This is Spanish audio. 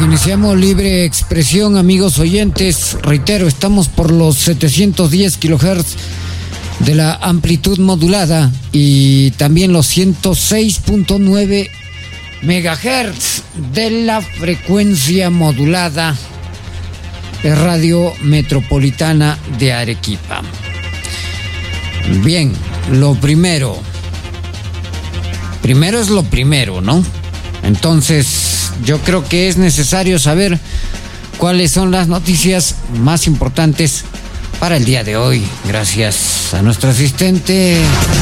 Iniciamos Libre Expresión, amigos oyentes. Reitero, estamos por los 710 kilohertz de la amplitud modulada y también los 106.9 megahertz de la frecuencia modulada de Radio Metropolitana de Arequipa. Bien, lo primero es lo primero, ¿no? Entonces, yo creo que es necesario saber cuáles son las noticias más importantes para el día de hoy. Gracias a nuestro asistente.